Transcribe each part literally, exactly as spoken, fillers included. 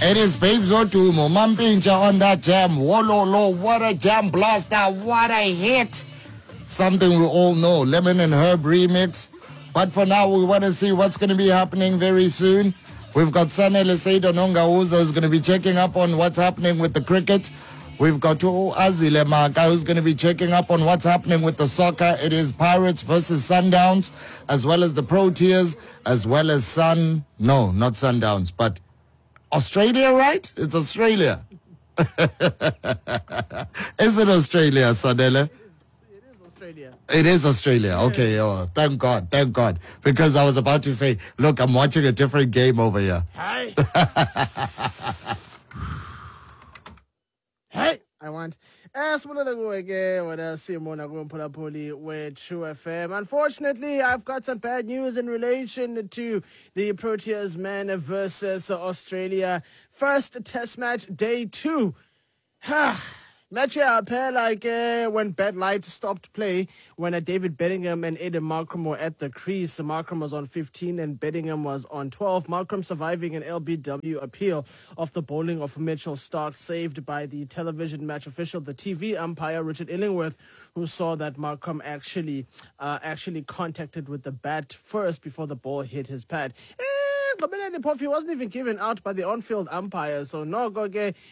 It is Babes Odumo, Mampinja on that jam. Wololo, what a jam blaster, what a hit. Something we all know, Lemon and Herb remix. But for now, we want to see what's going to be happening very soon. We've got Sanele Seido Nongauza who's going to be checking up on what's happening with the cricket. We've got Azile Maka who's going to be checking up on what's happening with the soccer. It is Pirates versus Sundowns, as well as the Proteas, as well as Sun... No, not Sundowns, but Australia, right? It's Australia. Is it Australia, Sanele? It is Australia. Okay, oh, thank God, thank God. Because I was about to say, look, I'm watching a different game over here. Hi. Hey, I want. As well as go again with a Simona Gumpolapoli with True F M. Unfortunately, I've got some bad news in relation to the Proteas men versus Australia. First test match, day two. Match here appear like uh, when Bad Light stopped play, when uh, David Bedingham and Aidan Markram were at the crease. Markram was on fifteen and Bedingham was on twelve. Markram surviving an L B W appeal of the bowling of Mitchell Starc, saved by the television match official, the T V umpire Richard Illingworth, who saw that Markram actually uh, actually contacted with the bat first before the ball hit his pad. He wasn't even given out by the on-field umpire, so Nogo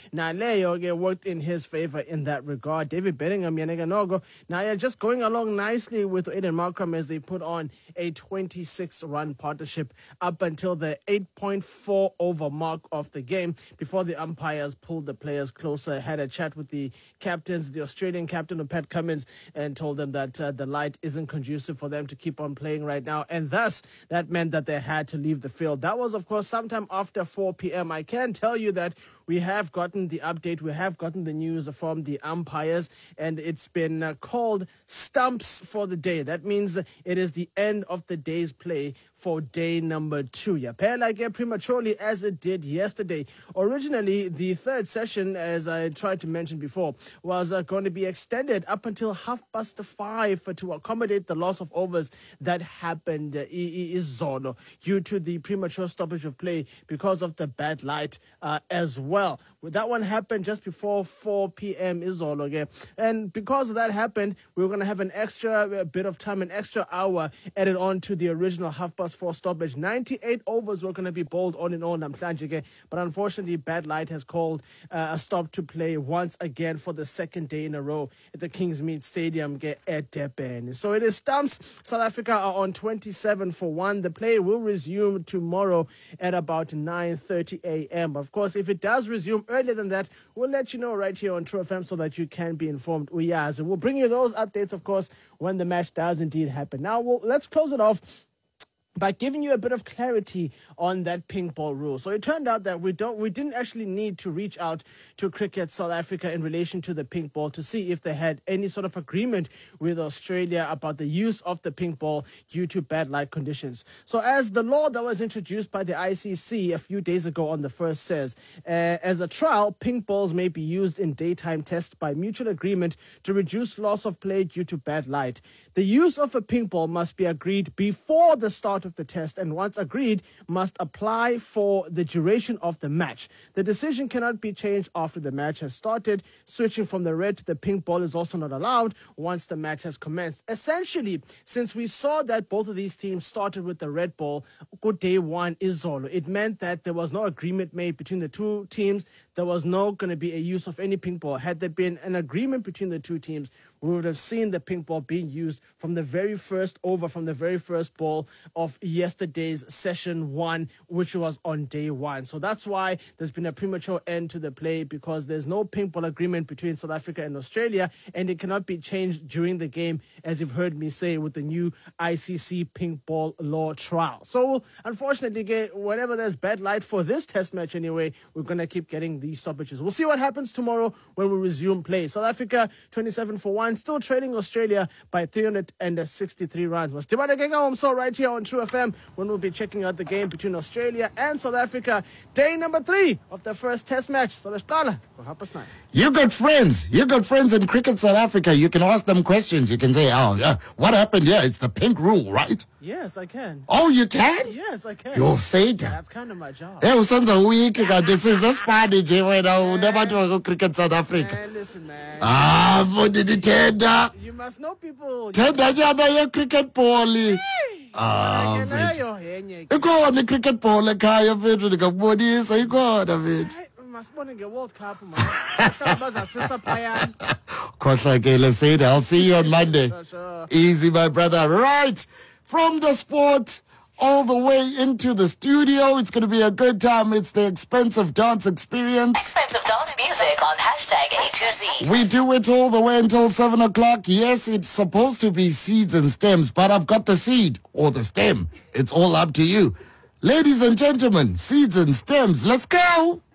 Naleo worked in his favor in that regard. David Bedingham, Yanega Nogo, now just going along nicely with Aidan Markram as they put on a twenty-six run partnership up until the eight point four over mark of the game before the umpires pulled the players closer, had a chat with the captains, the Australian captain, Pat Cummins, and told them that uh, the light isn't conducive for them to keep on playing right now, and thus that meant that they had to leave the field. That was, of course, sometime after four p.m. I can tell you that we have gotten the update, we have gotten the news from the umpires, and it's been uh, called stumps for the day. That means it is the end of the day's play for day number two. Yeah, pair like uh, prematurely as it did yesterday. Originally, the third session, as I tried to mention before, was uh, going to be extended up until half past five uh, to accommodate the loss of overs that happened uh, Izolo due to the premature stoppage of play because of the bad light uh, as well. That one happened just before four p.m. Izolo. Okay? And because that happened, we were going to have an extra bit of time, an extra hour added on to the original half past four stoppage. ninety-eight overs were going to be bowled on and on. Okay? But unfortunately, bad light has called uh, a stop to play once again for the second day in a row at the Kingsmead Stadium at Durban. So it is stumps. South Africa are on twenty-seven for one. The play will resume tomorrow at about nine thirty a.m. Of course, if it does resume earlier than that, we'll let you know right here on True F M so that you can be informed. Uyaz. We'll bring you those updates, of course, when the match does indeed happen. Now, we'll, let's close it off by giving you a bit of clarity on that pink ball rule. So it turned out that we don't, we didn't actually need to reach out to Cricket South Africa in relation to the pink ball to see if they had any sort of agreement with Australia about the use of the pink ball due to bad light conditions. So as the law that was introduced by the I C C a few days ago on the first says, uh, as a trial, pink balls may be used in daytime tests by mutual agreement to reduce loss of play due to bad light. The use of a pink ball must be agreed before the start of the test, and once agreed, must apply for the duration of the match. The decision cannot be changed after the match has started. Switching from the red to the pink ball is also not allowed once the match has commenced. Essentially, since we saw that both of these teams started with the red ball, good day one Izolo, it meant that there was no agreement made between the two teams. There was no going to be a use of any pink ball. Had there been an agreement between the two teams, we would have seen the pink ball being used from the very first over, from the very first ball of yesterday's session one, which was on day one. So that's why there's been a premature end to the play, because there's no pink ball agreement between South Africa and Australia, and it cannot be changed during the game, as you've heard me say, with the new I C C pink ball law trial. So unfortunately, whenever there's bad light for this test match anyway, we're going to keep getting these stoppages. We'll see what happens tomorrow when we resume play. South Africa twenty-seven for one, still trailing Australia by three hundred sixty-three runs. Was Tibata Genga home, so right here on True F M, when we'll be checking out the game between Australia and South Africa, day number three of the first test match. So let's start. You got friends. You got friends in Cricket South Africa. You can ask them questions. You can say, oh, yeah, what happened here? It's the pink rule, right? Yes, I can. Oh, you can? Yes, I can. Yo, Seda. That's kind of my job. Hey, usenza wiki kanti sizesipani nje wena unabantu bako-cricket South Africa. Man, listen, man. Ah, mfundini tenda. You must know people. Tenda nyana ye-cricket ball. Ah, Ke mfethu. leyo yenye. Ikhona i-cricket ball ekhaya mfethu ndingakubonisa ikhona mfethu. Hey, masibone nge-World Cup, man. Bahlala bazasisa phayana. Khohlakele Seda. I'll see you on Monday. Sure, sure. Easy, my brother. Right. From the sport all the way into the studio. It's going to be a good time. It's the Expensive Dance Experience. Expensive dance music on hashtag A to Z. We do it all the way until seven o'clock. Yes, it's supposed to be seeds and stems, but I've got the seed or the stem. It's all up to you. Ladies and gentlemen, seeds and stems, let's go.